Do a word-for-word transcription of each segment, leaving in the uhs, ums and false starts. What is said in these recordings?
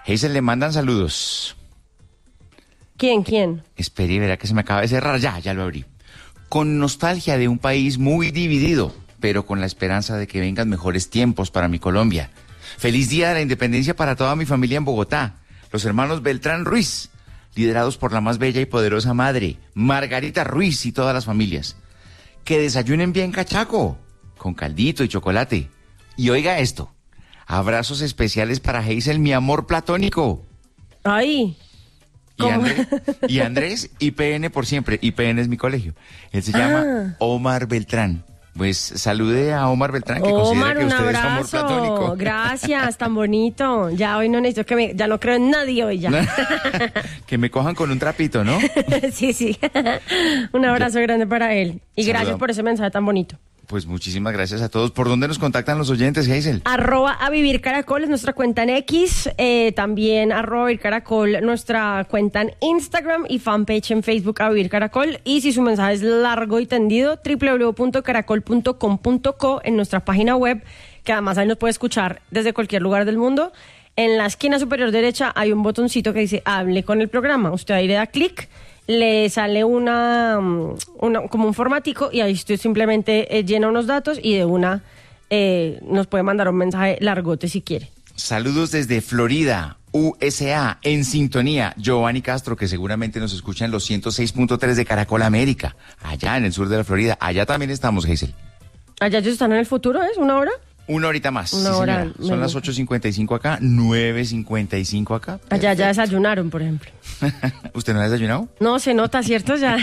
Hazel, le mandan saludos. ¿Quién, quién? Espere, verá que se me acaba de cerrar. Ya, ya lo abrí. Con nostalgia de un país muy dividido, pero con la esperanza de que vengan mejores tiempos para mi Colombia. Feliz Día de la Independencia para toda mi familia en Bogotá. Los hermanos Beltrán Ruiz, liderados por la más bella y poderosa madre, Margarita Ruiz, y todas las familias. Que desayunen bien cachaco, con caldito y chocolate. Y oiga esto, abrazos especiales para Hazel, mi amor platónico. Ay. Y Andrés, y Andrés, I P N por siempre. I P N es mi colegio. Él se llama Ah. Omar Beltrán. Pues salude a Omar Beltrán, que Omar, considera que un usted es su amor abrazo. platónico. Gracias, tan bonito. Ya hoy no necesito que me... Ya no creo en nadie hoy ya. Que me cojan con un trapito, ¿no? Sí, sí. Un abrazo grande para él. Y gracias Saluda. por ese mensaje tan bonito. Pues muchísimas gracias a todos. ¿Por dónde nos contactan los oyentes, Hazel? Arroba a Vivir Caracol es nuestra cuenta en X, eh, también arroba Vivir Caracol nuestra cuenta en Instagram y fanpage en Facebook a Vivir Caracol. Y si su mensaje es largo y tendido, doble u doble u doble u punto caracol punto com punto co en nuestra página web, que además ahí nos puede escuchar desde cualquier lugar del mundo. En la esquina superior derecha hay un botoncito que dice hable con el programa. Usted ahí le da clic, le sale una, una como un formatico y ahí usted simplemente eh, llena unos datos y de una eh, nos puede mandar un mensaje largote si quiere. Saludos desde Florida, U S A, en sintonía. Giovanni Castro, que seguramente nos escucha en los ciento seis punto tres de Caracol América, allá en el sur de la Florida. Allá también estamos, Hazel. ¿Allá ellos están en el futuro, es? ¿Una hora? Una horita más. Una sí, hora señora. Son menos. las ocho cincuenta y cinco acá, nueve cincuenta y cinco acá. Allá ya desayunaron, por ejemplo. ¿Usted no ha desayunado? No, se nota, ¿cierto? Ya.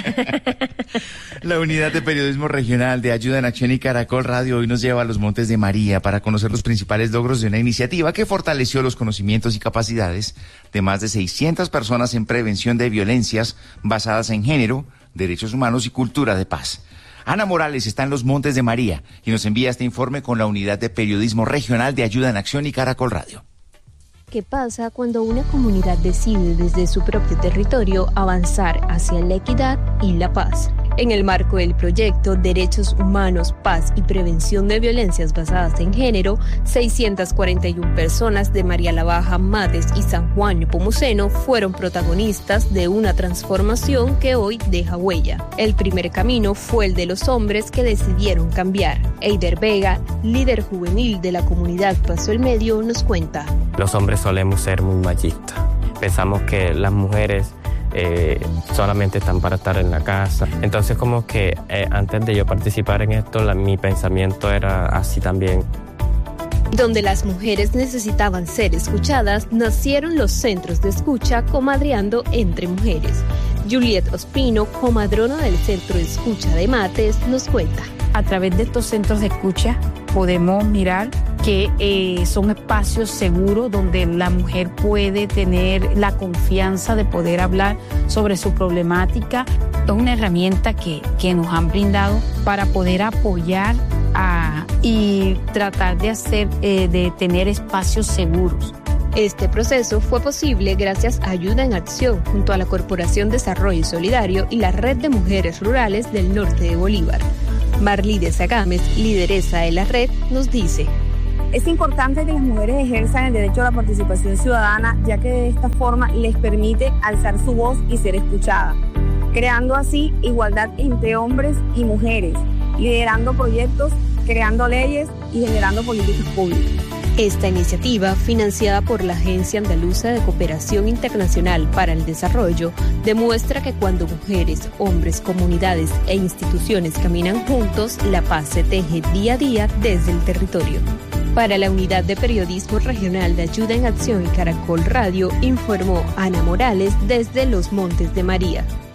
La Unidad de Periodismo Regional de Ayuda en Acción y Caracol Radio hoy nos lleva a los Montes de María para conocer los principales logros de una iniciativa que fortaleció los conocimientos y capacidades de más de seiscientas personas en prevención de violencias basadas en género, derechos humanos y cultura de paz. Ana Morales está en los Montes de María y nos envía este informe con la Unidad de Periodismo Regional de Ayuda en Acción y Caracol Radio. ¿Qué pasa cuando una comunidad decide desde su propio territorio avanzar hacia la equidad y la paz? En el marco del proyecto Derechos Humanos, Paz y Prevención de Violencias Basadas en Género, seiscientas cuarenta y una personas de María la Baja, Mates y San Juan Nepomuceno fueron protagonistas de una transformación que hoy deja huella. El primer camino fue el de los hombres que decidieron cambiar. Eider Vega, líder juvenil de la comunidad Paso el Medio, nos cuenta. Los hombres solemos ser muy machistas. Pensamos que las mujeres eh, solamente están para estar en la casa. Entonces como que eh, antes de yo participar en esto, la, mi pensamiento era así también. Donde las mujeres necesitaban ser escuchadas, nacieron los centros de escucha comadreando entre mujeres. Juliet Ospino, comadrona del Centro de Escucha de Mates, nos cuenta. A través de estos centros de escucha podemos mirar que eh, son espacios seguros donde la mujer puede tener la confianza de poder hablar sobre su problemática. Es una herramienta que, que nos han brindado para poder apoyar a, y tratar de hacer, eh, de tener espacios seguros. Este proceso fue posible gracias a Ayuda en Acción junto a la Corporación Desarrollo Solidario y la Red de Mujeres Rurales del Norte de Bolívar. Marlídez Agames, lideresa de la red, nos dice: es importante que las mujeres ejerzan el derecho a la participación ciudadana, ya que de esta forma les permite alzar su voz y ser escuchada, creando así igualdad entre hombres y mujeres, liderando proyectos, creando leyes y generando políticas públicas. Esta iniciativa, financiada por la Agencia Andaluza de Cooperación Internacional para el Desarrollo, demuestra que cuando mujeres, hombres, comunidades e instituciones caminan juntos, la paz se teje día a día desde el territorio. Para la Unidad de Periodismo Regional de Ayuda en Acción y Caracol Radio, informó Ana Morales desde los Montes de María.